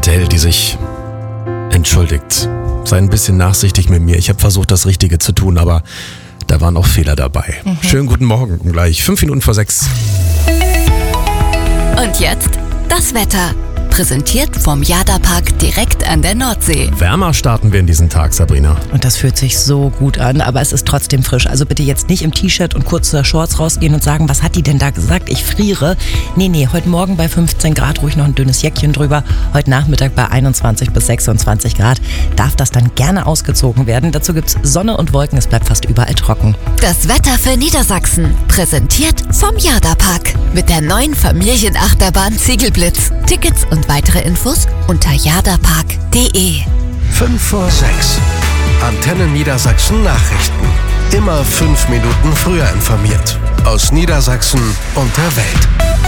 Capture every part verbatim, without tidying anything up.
Adele, die sich entschuldigt. Sei ein bisschen nachsichtig mit mir. Ich habe versucht, das Richtige zu tun, aber da waren auch Fehler dabei. Mhm. Schönen guten Morgen, um gleich fünf Minuten vor sechs. Und jetzt das Wetter. Präsentiert vom Jada-Park direkt an der Nordsee. Wärmer starten wir in diesen Tag, Sabrina. Und das fühlt sich so gut an, aber es ist trotzdem frisch. Also bitte jetzt nicht im T-Shirt und kurzer Shorts rausgehen und sagen, was hat die denn da gesagt? Ich friere. Nee, nee, heute Morgen bei fünfzehn Grad ruhig noch ein dünnes Jäckchen drüber. Heute Nachmittag bei einundzwanzig bis sechsundzwanzig Grad. Darf das dann gerne ausgezogen werden. Dazu gibt's Sonne und Wolken, es bleibt fast überall trocken. Das Wetter für Niedersachsen. Präsentiert vom Jada-Park. Mit der neuen Familienachterbahn Ziegelblitz. Tickets und weitere Infos unter jadapark punkt de. fünf vor sechs. Antenne Niedersachsen Nachrichten. Immer fünf Minuten früher informiert. Aus Niedersachsen und der Welt.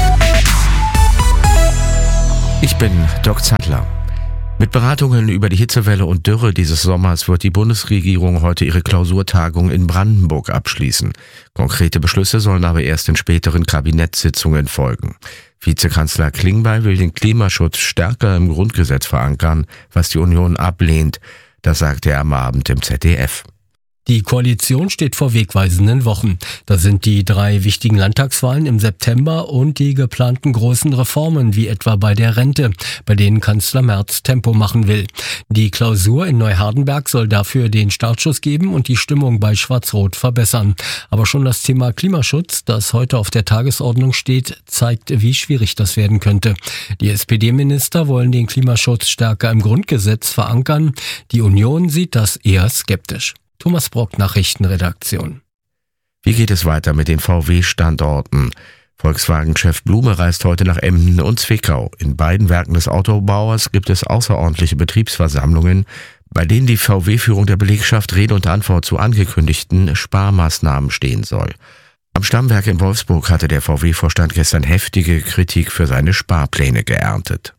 Ich bin Doc Zattler. Mit Beratungen über die Hitzewelle und Dürre dieses Sommers wird die Bundesregierung heute ihre Klausurtagung in Brandenburg abschließen. Konkrete Beschlüsse sollen aber erst in späteren Kabinettssitzungen folgen. Vizekanzler Klingbeil will den Klimaschutz stärker im Grundgesetz verankern, was die Union ablehnt. Das sagte er am Abend im Z D F. Die Koalition steht vor wegweisenden Wochen. Da sind die drei wichtigen Landtagswahlen im September und die geplanten großen Reformen, wie etwa bei der Rente, bei denen Kanzler Merz Tempo machen will. Die Klausur in Neuhardenberg soll dafür den Startschuss geben und die Stimmung bei Schwarz-Rot verbessern. Aber schon das Thema Klimaschutz, das heute auf der Tagesordnung steht, zeigt, wie schwierig das werden könnte. Die S P D-Minister wollen den Klimaschutz stärker im Grundgesetz verankern. Die Union sieht das eher skeptisch. Thomas Brock, Nachrichtenredaktion. Wie geht es weiter mit den V W-Standorten? Volkswagen-Chef Blume reist heute nach Emden und Zwickau. In beiden Werken des Autobauers gibt es außerordentliche Betriebsversammlungen, bei denen die V W-Führung der Belegschaft Rede und Antwort zu angekündigten Sparmaßnahmen stehen soll. Am Stammwerk in Wolfsburg hatte der V W-Vorstand gestern heftige Kritik für seine Sparpläne geerntet.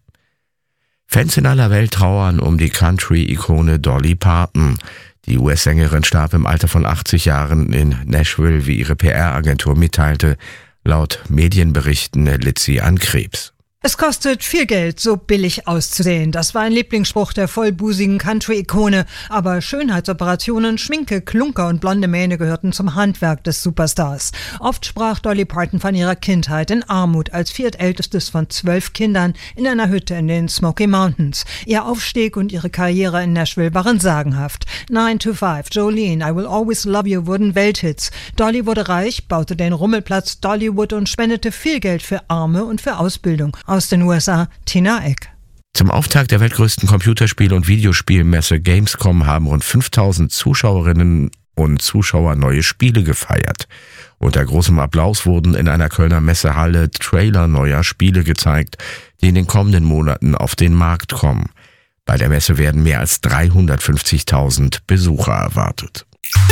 Fans in aller Welt trauern um die Country-Ikone Dolly Parton. Die U S-Sängerin starb im Alter von achtzig Jahren in Nashville, wie ihre P R-Agentur mitteilte. Laut Medienberichten litt sie an Krebs. Es kostet viel Geld, so billig auszusehen. Das war ein Lieblingsspruch der vollbusigen Country-Ikone. Aber Schönheitsoperationen, Schminke, Klunker und blonde Mähne gehörten zum Handwerk des Superstars. Oft sprach Dolly Parton von ihrer Kindheit in Armut als viertältestes von zwölf Kindern in einer Hütte in den Smoky Mountains. Ihr Aufstieg und ihre Karriere in Nashville waren sagenhaft. nine to five, Jolene, I Will Always Love You wurden Welthits. Dolly wurde reich, baute den Rummelplatz Dollywood und spendete viel Geld für Arme und für Ausbildung. Aus den U S A, Tina Eck. Zum Auftakt der weltgrößten Computerspiel- und Videospielmesse Gamescom haben rund fünftausend Zuschauerinnen und Zuschauer neue Spiele gefeiert. Unter großem Applaus wurden in einer Kölner Messehalle Trailer neuer Spiele gezeigt, die in den kommenden Monaten auf den Markt kommen. Bei der Messe werden mehr als dreihundertfünfzigtausend Besucher erwartet.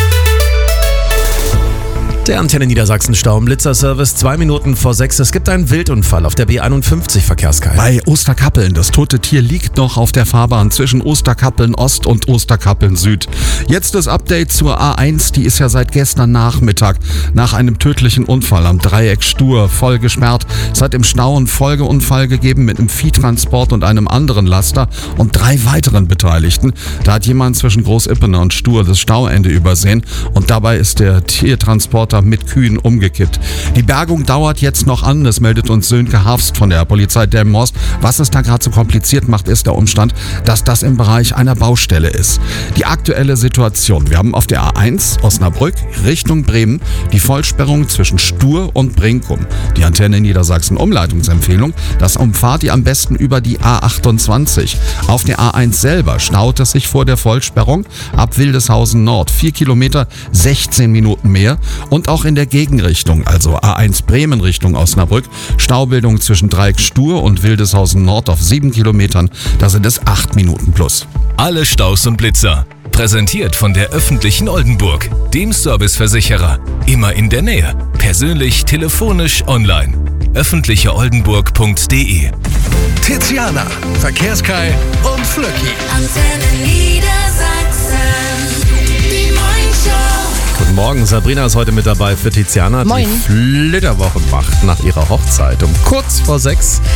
Der Antenne Niedersachsen Staublitzer-Service, zwei Minuten vor sechs. Es gibt einen Wildunfall auf der B einundfünfzig, Verkehrskreis. Bei Osterkappeln. Das tote Tier liegt noch auf der Fahrbahn zwischen Osterkappeln Ost und Osterkappeln Süd. Jetzt das Update zur A eins. Die ist ja seit gestern Nachmittag nach einem tödlichen Unfall am Dreieck Stur voll gesperrt. Es hat im Stau einen Folgeunfall gegeben mit einem Viehtransport und einem anderen Laster und drei weiteren Beteiligten. Da hat jemand zwischen Großippener und Stur das Stauende übersehen und dabei ist der Tiertransporter mit Kühen umgekippt. Die Bergung dauert jetzt noch an, das meldet uns Sönke Harfst von der Polizei Delmenhorst. Was es da gerade so kompliziert macht, ist der Umstand, dass das im Bereich einer Baustelle ist. Die aktuelle Situation: Wir haben auf der A eins Osnabrück Richtung Bremen die Vollsperrung zwischen Stur und Brinkum. Die Antenne Niedersachsen Umleitungsempfehlung: Das umfahrt ihr am besten über die A achtundzwanzig. Auf der A eins selber staut es sich vor der Vollsperrung ab Wildeshausen Nord. Vier Kilometer, sechzehn Minuten mehr. Und auch in der Gegenrichtung, also A eins Bremen Richtung Osnabrück, Staubildung zwischen Dreieck Stur und Wildeshausen Nord auf sieben Kilometern, da sind es acht Minuten plus. Alle Staus und Blitzer. Präsentiert von der öffentlichen Oldenburg, dem Serviceversicherer. Immer in der Nähe. Persönlich, telefonisch, online. öffentliche oldenburg punkt de. Tiziana, Verkehrskai und Flöcki. Antenne Niedersachsen. Die Morningshow. Guten Morgen, Sabrina ist heute mit dabei für Tiziana, Moin. die Flitterwoche macht nach ihrer Hochzeit um kurz vor sechs.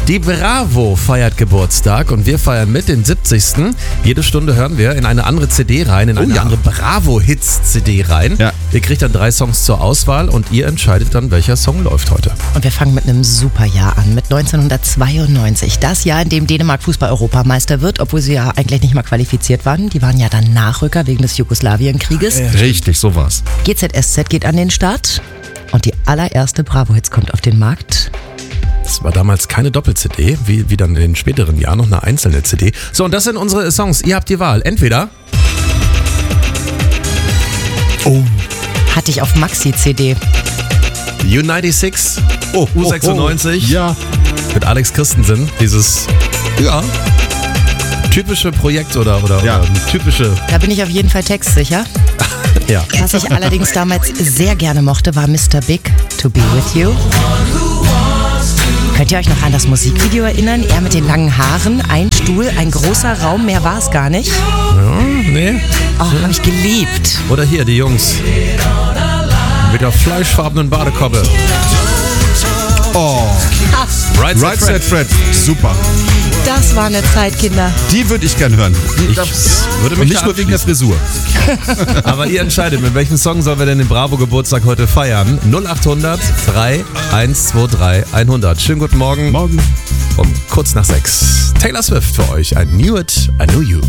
Die Bravo feiert Geburtstag und wir feiern mit den siebzigsten Jede Stunde hören wir in eine andere C D rein, in eine ja. andere Bravo-Hits-C D rein. Ja. Ihr kriegt dann drei Songs zur Auswahl und ihr entscheidet dann, welcher Song läuft heute. Und wir fangen mit einem super Jahr an, mit neunzehnhundertzweiundneunzig. Das Jahr, in dem Dänemark Fußball-Europameister wird, obwohl sie ja eigentlich nicht mal qualifiziert waren. Die waren ja dann Nachrücker wegen des Jugoslawien-Krieges. Richtig, so war's. G Z S Z geht an den Start und die allererste Bravo-Hits kommt auf den Markt. Das war damals keine Doppel-C D, wie, wie dann in den späteren Jahren noch eine einzelne C D. So, und das sind unsere Songs. Ihr habt die Wahl. Entweder... Oh. Hatte ich auf Maxi-C D. U sechsundneunzig, Oh, U sechsundneunzig Oh, oh. Ja. mit Alex Christensen. Dieses Ja. typische Projekt oder, oder, Ja. oder typische... Da bin ich auf jeden Fall textsicher. Ja. Was ich allerdings damals sehr gerne mochte, war Mister Big, To Be With You. Könnt ihr euch noch an das Musikvideo erinnern? Er mit den langen Haaren, ein Stuhl, ein großer Raum, mehr war es gar nicht. Ja, nee. Oh, habe ich geliebt. Oder hier, die Jungs. Mit der fleischfarbenen Badekobbe. Oh. Right, Right Set Fred. Super. Das war eine Zeit, Kinder. Die würde ich gern hören. Ich würde mich Und nicht nur wegen der Frisur. Aber ihr entscheidet, mit welchem Song sollen wir denn den Bravo-Geburtstag heute feiern? null acht hundert drei eins zwei drei hundert. Schönen guten Morgen. Morgen. Um kurz nach sechs. Taylor Swift für euch. I knew it, I knew you.